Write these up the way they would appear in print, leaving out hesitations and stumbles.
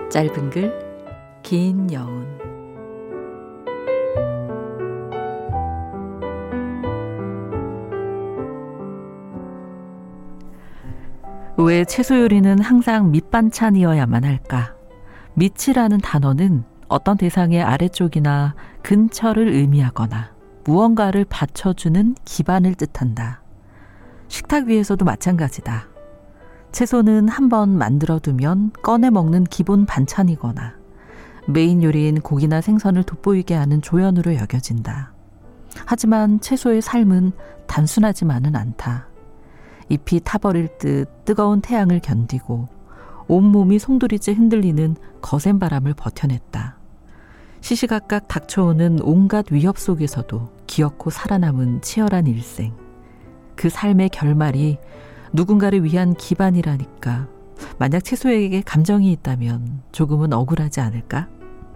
짧은 글, 긴 여운. 왜 채소 요리는 항상 밑반찬이어야만 할까? 밑이라는 단어는 어떤 대상의 아래쪽이나 근처를 의미하거나 무언가를 받쳐주는 기반을 뜻한다. 식탁 위에서도 마찬가지다. 채소는 한번 만들어두면 꺼내 먹는 기본 반찬이거나 메인 요리인 고기나 생선을 돋보이게 하는 조연으로 여겨진다. 하지만 채소의 삶은 단순하지만은 않다. 잎이 타버릴 듯 뜨거운 태양을 견디고 온몸이 송두리째 흔들리는 거센 바람을 버텨냈다. 시시각각 닥쳐오는 온갖 위협 속에서도 기어코 살아남은 치열한 일생. 그 삶의 결말이 누군가를 위한 기반이라니까 만약 채소에게 감정이 있다면 조금은 억울하지 않을까?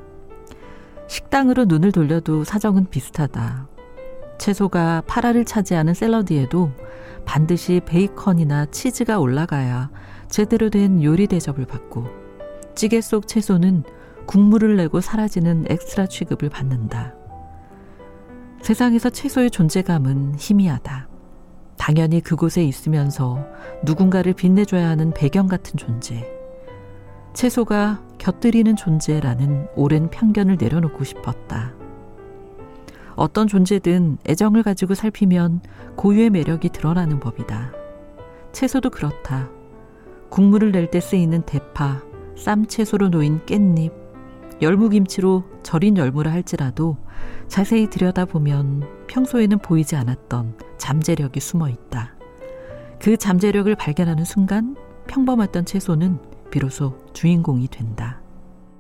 식당으로 눈을 돌려도 사정은 비슷하다. 채소가 8알을 차지하는 샐러드에도 반드시 베이컨이나 치즈가 올라가야 제대로 된 요리 대접을 받고 찌개 속 채소는 국물을 내고 사라지는 엑스트라 취급을 받는다. 세상에서 채소의 존재감은 희미하다. 당연히 그곳에 있으면서 누군가를 빛내줘야 하는 배경 같은 존재. 채소가 곁들이는 존재라는 오랜 편견을 내려놓고 싶었다. 어떤 존재든 애정을 가지고 살피면 고유의 매력이 드러나는 법이다. 채소도 그렇다. 국물을 낼 때 쓰이는 대파, 쌈채소로 놓인 깻잎, 열무김치로 절인 열무라 할지라도 자세히 들여다보면 평소에는 보이지 않았던 잠재력이 숨어있다. 그 잠재력을 발견하는 순간 평범했던 채소는 비로소 주인공이 된다.